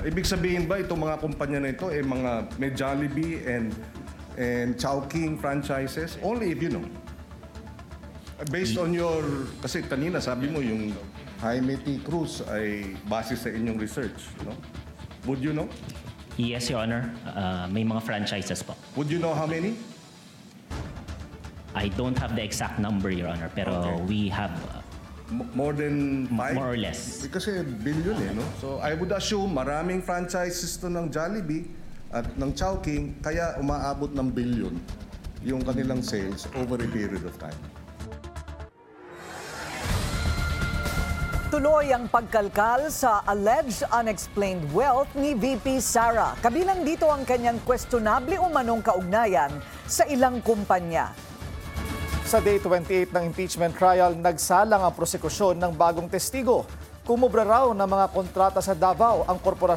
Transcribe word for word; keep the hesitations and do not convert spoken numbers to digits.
Ibig sabihin ba itong mga kumpanya na ito, eh, mga may Jollibee and, and Chowking franchises? Only if you know. Based on your, kasi kanina sabi mo yung Jaime T. Cruz ay base sa inyong research, no? Would you know? Yes, Your Honor. Uh, may mga franchises po. Would you know how many? I don't have the exact number, Your Honor, pero Okay. we have uh, M- more than five? more or less. Kasi billion eh, no? So I would assume maraming franchises to ng Jollibee at ng Chowking, kaya umaabot ng billion yung kanilang sales over a period of time. Tuloy ang pagkalkal sa alleged unexplained wealth ni V P Sara. Kabilang dito ang kanyang questionable umanong kaugnayan sa ilang kumpanya. Sa day twenty-eight ng impeachment trial, nagsalang ang prosekusyon ng bagong testigo. Kumubra raw ng mga kontrata sa Davao ang korporasyon